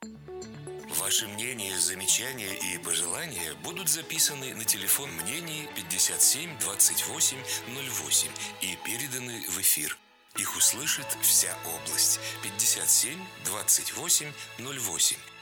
Ваши мнения, замечания и пожелания будут записаны на телефон мнений 57 28 08 и переданы в эфир. Их услышит вся область. 57 28 08.